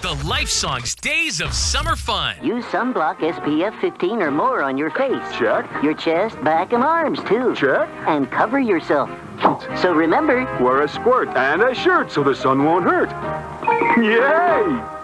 The Life Songs Days of Summer Fun. Use sunblock SPF 15 or more on your face. Check. Your chest, back, and arms, too. Check. And cover yourself. So remember, Wear a squirt and a shirt so the sun won't hurt. Yay!